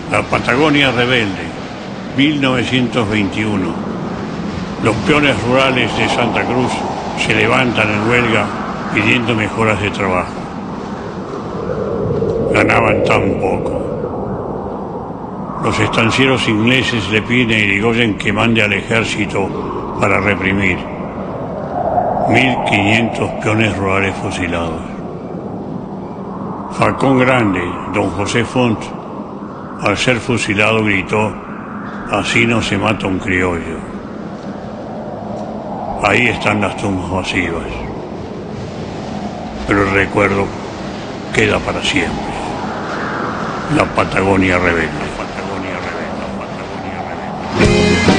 La Patagonia rebelde, 1921. Los peones rurales de Santa Cruz se levantan en huelga pidiendo mejoras de trabajo. Ganaban tan poco. Los estancieros ingleses le piden a Irigoyen que mande al ejército para reprimir. 1.500 peones rurales fusilados. Falcón Grande, don José Font, al ser fusilado gritó: así no se mata un criollo. Ahí están las tumbas masivas, pero el recuerdo queda para siempre. La Patagonia rebelde.